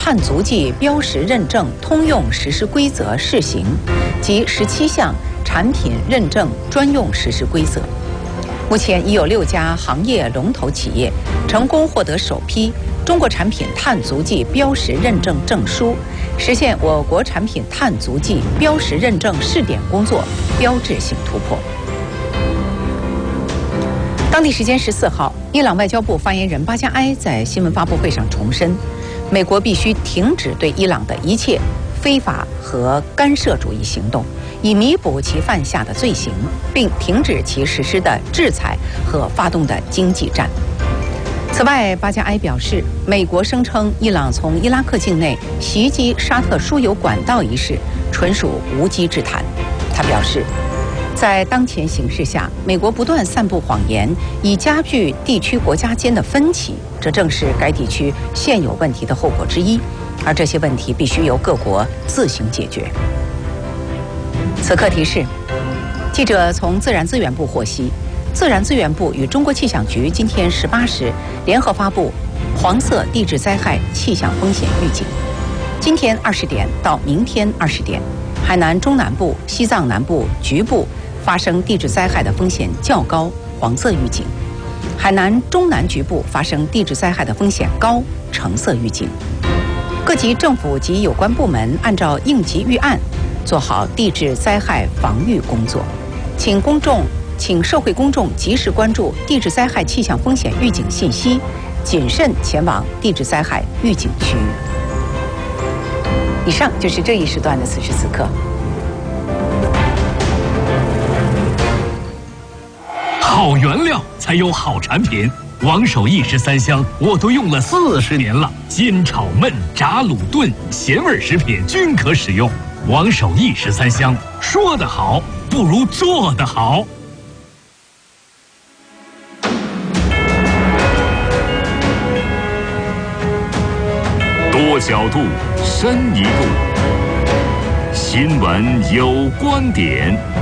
碳足迹标识认证通用实施规则试行及17项产品认证专用实施规则。目前已有6家行业龙头企业成功获得首批中国产品碳足迹标识认证证书，实现我国产品碳足迹标识认证试点工作标志性突破。当地时间14号，伊朗外交部发言人巴加埃在新闻发布会上重申，美国必须停止对伊朗的一切非法和干涉主义行动，以弥补其犯下的罪行，并停止其实施的制裁和发动的经济战。此外，巴加埃表示，美国声称伊朗从伊拉克境内袭击沙特输油管道一事纯属无稽之谈。他表示，在当前形势下，美国不断散布谎言，以加剧地区国家间的分歧，这正是该地区现有问题的后果之一，而这些问题必须由各国自行解决。此刻提示：记者从自然资源部获悉，自然资源部与中国气象局今天18时联合发布黄色地质灾害气象风险预警。今天20点到明天20点，海南中南部、西藏南部局部发生地质灾害的风险较高，黄色预警；海南中南局部发生地质灾害的风险高，橙色预警。各级政府及有关部门按照应急预案，做好地质灾害防御工作。请社会公众及时关注地质灾害气象风险预警信息，谨慎前往地质灾害预警区域。以上就是这一时段的此时此刻。 好原料才有好产品，王守义13香我都用了40年了，煎炒焖炸卤炖咸味食品均可使用。王守义13香，说得好不如做得好。 多角度，深一步。新闻有观点。